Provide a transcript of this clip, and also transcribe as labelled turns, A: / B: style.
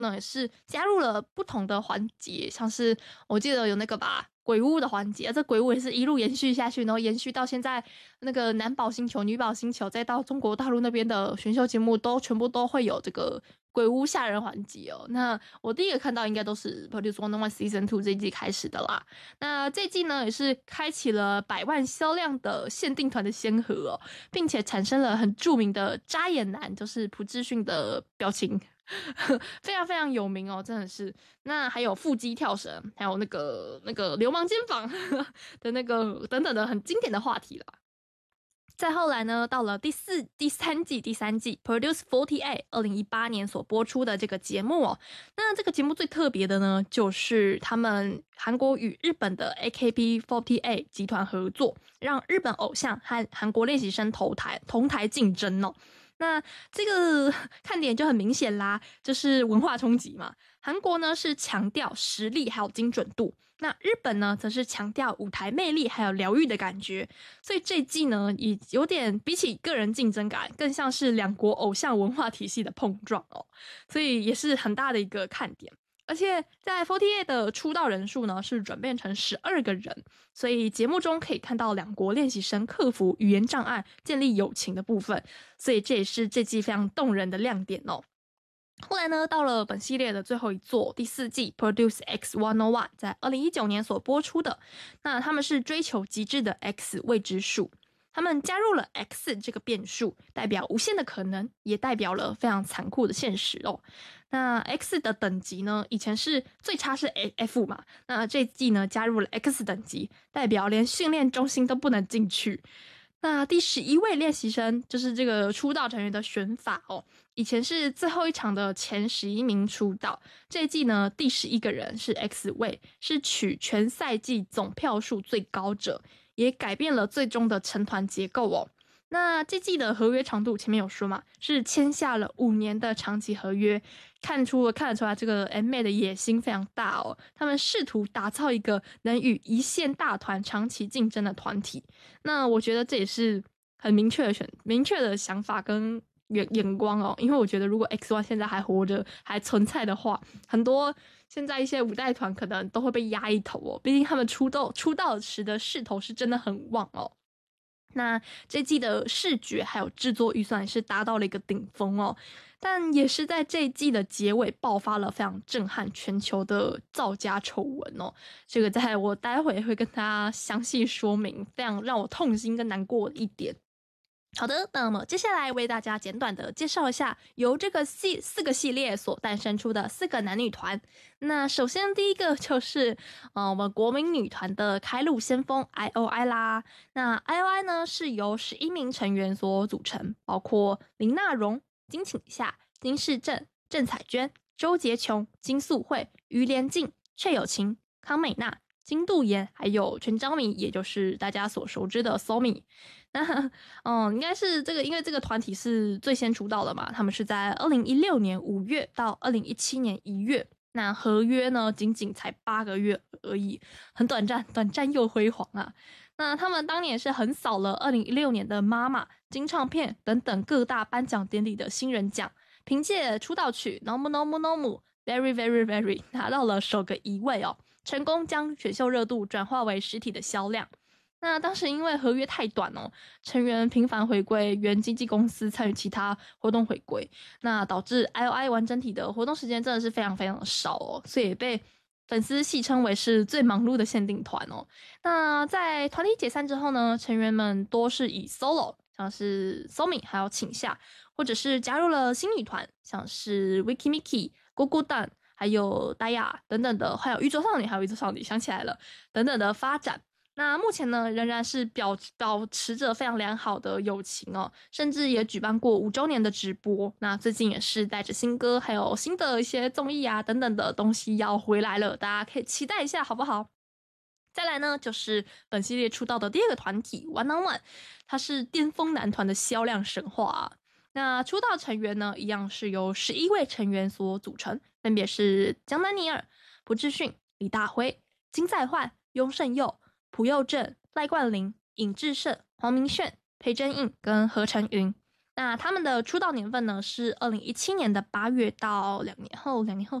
A: 那也是加入了不同的环节，像是我记得有那个鬼屋的环节，这鬼屋也是一路延续下去，然后延续到现在那个男宝星球、女宝星球，再到中国大陆那边的选秀节目，全部都会有这个鬼屋吓人环节哦。那我第一个看到应该都是 Produce 101 Season 2这一季开始的啦。那这一季呢也是开启了100万销量的限定团的先河哦，并且产生了很著名的扎眼男，就是朴智勋的表情。非常非常有名哦，真的是。那还有腹肌跳绳，还有那个流氓肩膀的那个等等的很经典的话题啦。再后来呢，到了第三季Produce 48 2018年所播出的这个节目哦。那这个节目最特别的呢，就是他们韩国与日本的 AKB48 集团合作，让日本偶像和韩国练习生同台竞争哦。那这个看点就很明显啦，就是文化冲击嘛。韩国呢是强调实力还有精准度，那日本呢则是强调舞台魅力还有疗愈的感觉。所以这季呢也有点比起个人竞争感，更像是两国偶像文化体系的碰撞哦，所以也是很大的一个看点。而且在48的出道人数呢是转变成12个人，所以节目中可以看到两国练习生克服语言障碍、建立友情的部分，所以这也是这季非常动人的亮点哦。后来呢，到了本系列的最后一作第4季 Produce X101 在2019年所播出的，那他们是追求极致的 X 未知数。他们加入了 X 这个变数，代表无限的可能，也代表了非常残酷的现实哦。那 X 的等级呢，以前是最差是 F 嘛，那这季呢加入了 X 等级，代表连训练中心都不能进去。那第11位练习生就是这个出道成员的选法哦，以前是最后一场的前11名出道，这一季呢第11个人是 X 位，是取全赛季总票数最高者，也改变了最终的成团结构哦。那这季的合约长度前面有说嘛，是签下了5年的长期合约，看得出来这个 M-MADE 的野心非常大哦。他们试图打造一个能与一线大团长期竞争的团体。那我觉得这也是很明确的想法跟眼光哦。因为我觉得如果 X1 现在还活着还存在的话，很多现在一些5代团可能都会被压一头哦。毕竟他们出道时的势头是真的很旺哦。那这季的视觉还有制作预算是达到了一个顶峰哦，但也是在这一季的结尾爆发了非常震撼全球的造假丑闻哦。这个在我待会会跟大家详细说明，非常让我痛心跟难过的一点。好的，那么接下来为大家简短的介绍一下由这个4个系列所诞生出的4个男女团。那首先第一个就是我们国民女团的开路先锋 IOI 啦。那 IOI 呢是由11名成员所组成，包括林娜荣、金请夏、金世正、郑彩娟、周洁琼、金素慧、于连静、阙有情、康美娜、金度妍，还有全昭弥，也就是大家所熟知的 Somi。那应该是因为这个团体是最先出道的嘛，他们是在2016年5月到2017年1月，那合约呢仅仅才8个月而已，很短暂又辉煌啊。那他们当年是横扫了2016年的妈妈、金唱片等等各大颁奖典礼的新人奖，凭借出道曲 Nomu Nomu Nomu Very Very Very 拿到了首个1位哦，成功将选秀热度转化为实体的销量。那当时因为合约太短哦，成员频繁回归原经纪公司参与其他活动回归，那导致 IOI 完整体的活动时间真的是非常非常的少哦，所以也被粉丝戏称为是最忙碌的限定团哦。那在团体解散之后呢，成员们多是以 solo， 像是 Somi 还有请夏，或者是加入了新女团，像是 Wiki Miki、Gugudan 还有 Daya 等等的，还有宇宙少女想起来了等等的发展。那目前呢，仍然是保持着非常良好的友情哦，甚至也举办过5周年的直播。那最近也是带着新歌，还有新的一些综艺啊等等的东西要回来了，大家可以期待一下，好不好？再来呢，就是本系列出道的第2个团体 1on1， 它是巅峰男团的销量神话啊。那出道成员呢，一样是由11位成员所组成，分别是江南尼尔、朴智勋、李大辉、金在焕、雍胜佑、朴佑正、赖冠霖、尹智胜、黄明炫、裴真印跟何成云。 那他们的出道年份呢是2017年的8月到2年后